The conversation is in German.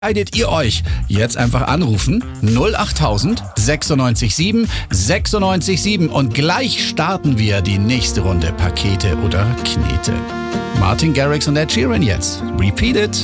Entscheidet ihr euch? Jetzt einfach anrufen 08000 967 967 und gleich starten wir die nächste Runde Pakete oder Knete. Martin Garrix und Ed Sheeran jetzt. Repeat it.